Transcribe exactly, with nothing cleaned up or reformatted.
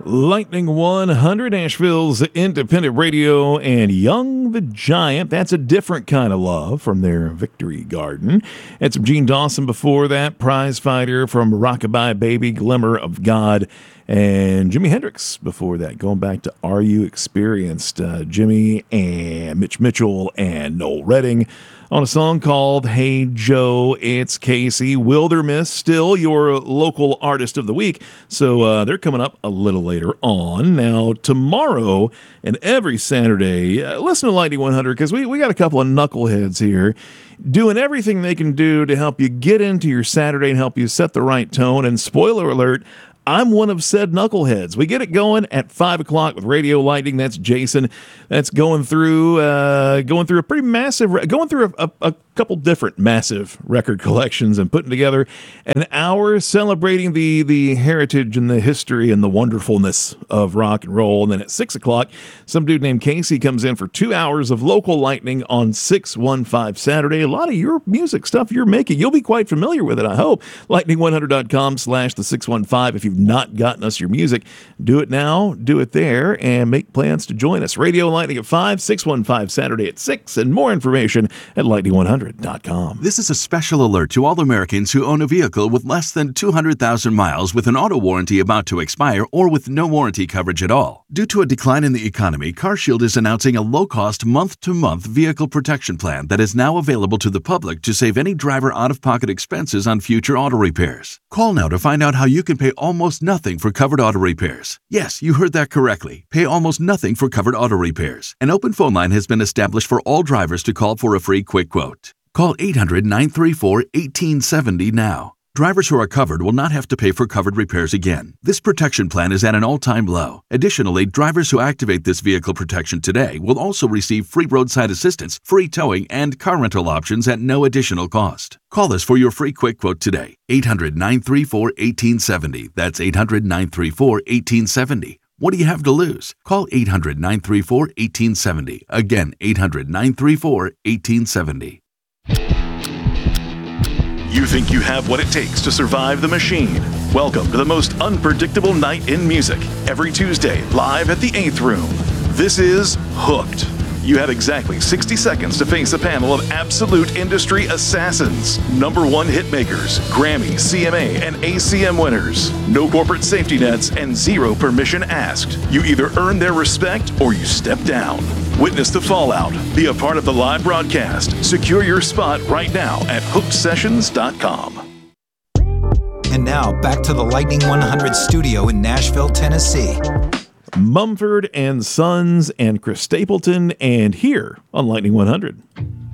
Lightning one hundred, Nashville's independent radio, and Young the Giant. That's a different kind of love from their Victory Garden. And some Gene Dawson before that, Prize Fighter from Rockabye Baby, Glimmer of God, and Jimi Hendrix before that, going back to Are You Experienced? Uh, Jimmy and Mitch Mitchell and Noel Redding on a song called Hey Joe, It's Casey. Wilderness, still your local artist of the week. So uh, they're coming up a little later on. Now, tomorrow and every Saturday, uh, listen to Lightning one hundred because we, we got a couple of knuckleheads here doing everything they can do to help you get into your Saturday and help you set the right tone. And spoiler alert, I'm one of said knuckleheads. We get it going at five o'clock with Radio Lightning. That's Jason. That's going through uh, going through a pretty massive, going through a, a, a couple different massive record collections and putting together an hour celebrating the the heritage and the history and the wonderfulness of rock and roll. And then at six o'clock, some dude named Casey comes in for two hours of local Lightning on six one five Saturday. A lot of your music stuff you're making, you'll be quite familiar with it, I hope. lightning one hundred dot com slash the six one five. If you've not gotten us your music, do it now, do it there, and make plans to join us. Radio Lightning at five, six one five Saturday at six, and more information at lightning one hundred dot com. This is a special alert to all Americans who own a vehicle with less than two hundred thousand miles with an auto warranty about to expire or with no warranty coverage at all. Due to a decline in the economy, CarShield is announcing a low-cost month-to-month vehicle protection plan that is now available to the public to save any driver out-of-pocket expenses on future auto repairs. Call now to find out how you can pay almost nothing for covered auto repairs. Yes, you heard that correctly. Pay almost nothing for covered auto repairs. An open phone line has been established for all drivers to call for a free quick quote. Call eight hundred, nine three four, one eight seven zero now. Drivers who are covered will not have to pay for covered repairs again. This protection plan is at an all-time low. Additionally, drivers who activate this vehicle protection today will also receive free roadside assistance, free towing, and car rental options at no additional cost. Call us for your free quick quote today. eight hundred, nine three four, one eight seven zero. That's eight hundred, nine three four, one eight seven zero. What do you have to lose? Call eight hundred, nine three four, one eight seven zero. Again, eight hundred, nine three four, one eight seven zero. You think you have what it takes to survive the machine? Welcome to the most unpredictable night in music. Every Tuesday, live at the eighth Room. This is Hooked. You have exactly sixty seconds to face a panel of absolute industry assassins. Number one hit makers, Grammy, C M A, and A C M winners. No corporate safety nets and zero permission asked. You either earn their respect or you step down. Witness the fallout. Be a part of the live broadcast. Secure your spot right now at hooked sessions dot com. And now, back to the Lightning one hundred studio in Nashville, Tennessee. Mumford and Sons and Chris Stapleton, and here on Lightning one hundred.